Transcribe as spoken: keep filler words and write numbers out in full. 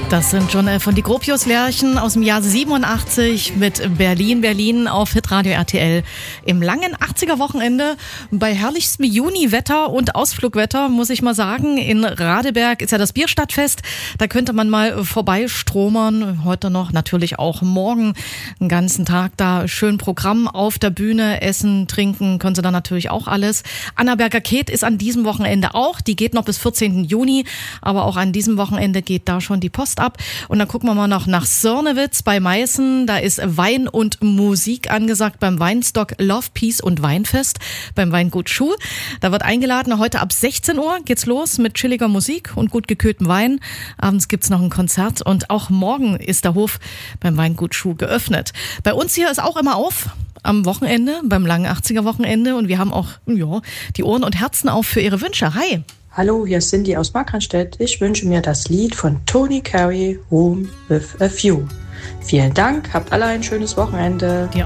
Das sind schon von die Gropius-Lerchen aus dem Jahr siebenundachtzig mit Berlin, Berlin auf Hitradio R T L. Im langen achtziger-Wochenende bei herrlichstem Juni-Wetter und Ausflugwetter, muss ich mal sagen. In Radeberg ist ja das Bierstadtfest. Da könnte man mal vorbeistromern. Heute noch, natürlich auch morgen. Den ganzen Tag da schön Programm auf der Bühne. Essen, trinken, können Sie da natürlich auch alles. Annaberger Ket ist an diesem Wochenende auch. Die geht noch bis vierzehnten Juni. Aber auch an diesem Wochenende geht da schon die Post ab. Und dann gucken wir mal noch nach Sörnewitz bei Meißen. Da ist Wein und Musik angesagt beim Weinstock Love, Peace und Weinfest beim Weingut Schuh. Da wird eingeladen, heute ab sechzehn Uhr geht's los mit chilliger Musik und gut gekühltem Wein. Abends gibt's noch ein Konzert und auch morgen ist der Hof beim Weingut Schuh geöffnet. Bei uns hier ist auch immer auf am Wochenende, beim langen achtziger-Wochenende, und wir haben auch ja, die Ohren und Herzen auf für Ihre Wünsche. Hi! Hallo, hier ist Cindy aus Markranstädt. Ich wünsche mir das Lied von Tony Carey, Home with a View. Vielen Dank, habt alle ein schönes Wochenende. Dir